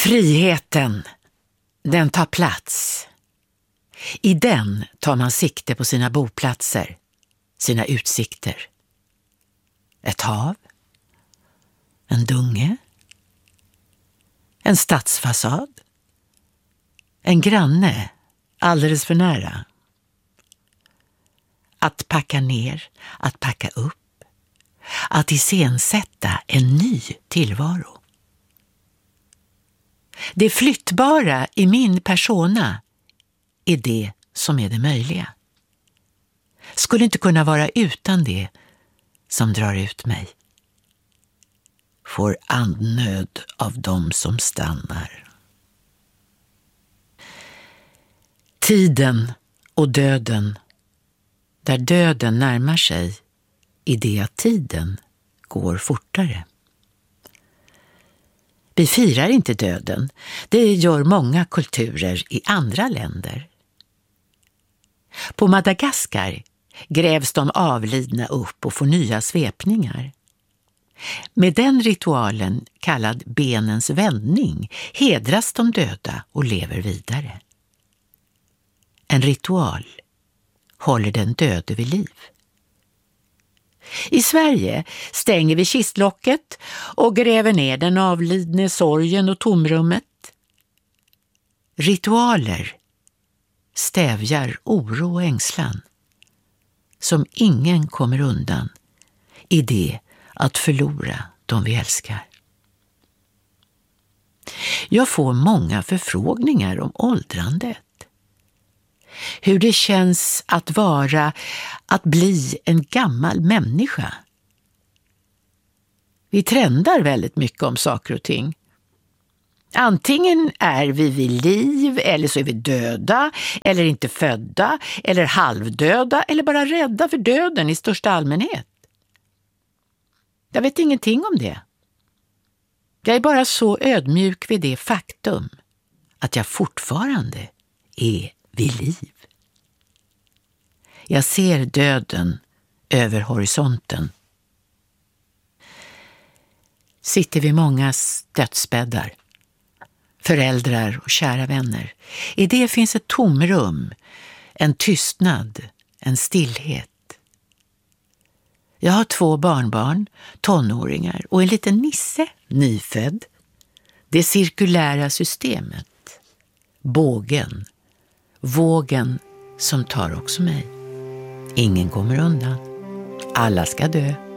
Friheten, den tar plats. I den tar man sikte på sina boplatser, sina utsikter. Ett hav, en dunge, en stadsfasad, en granne alldeles för nära. Att packa ner, att packa upp, att iscensätta en ny tillvaro. Det flyttbara i min persona är det som är det möjliga. Skulle inte kunna vara utan det som drar ut mig. Får andnöd av dem som stannar. Tiden och döden, där döden närmar sig, i det att tiden går fortare. Vi firar inte döden, det gör många kulturer i andra länder. På Madagaskar grävs de avlidna upp och får nya svepningar. Med den ritualen, kallad benens vändning, hedras de döda och lever vidare. En ritual håller den döde vid liv. I Sverige stänger vi kistlocket och gräver ner den avlidne, sorgen och tomrummet. Ritualer stävjar oro och ängslan som ingen kommer undan i det att förlora de vi älskar. Jag får många förfrågningar om åldrandet. Hur det känns att bli en gammal människa. Vi trendar väldigt mycket om saker och ting. Antingen är vi vid liv, eller så är vi döda, eller inte födda, eller halvdöda, eller bara rädda för döden i största allmänhet. Jag vet ingenting om det. Jag är bara så ödmjuk vid det faktum att jag fortfarande är vid liv. Jag ser döden över horisonten. Sitter vid mångas dödsbäddar, föräldrar och kära vänner. I det finns ett tomrum, en tystnad, en stillhet. Jag har 2 barnbarn, tonåringar och en liten nisse, nyfödd. Det cirkulära systemet. Bågen. Vågen som tar också mig. Ingen kommer undan. Alla ska dö.